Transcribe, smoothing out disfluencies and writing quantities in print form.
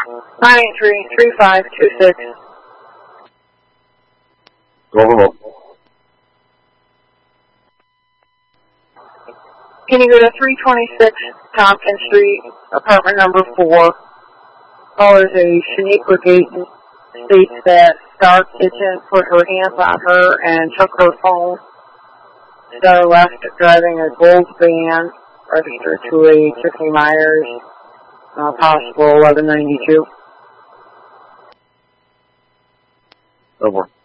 983-3526. Go remote. Can you go to 326 Tompkins Street, apartment number 4? Callers a Shaniqua Gayton states that Star Kitchen put her hands on her and took her phone. Star left driving a gold van registered to a Tiffany Myers, possible 1192. Over.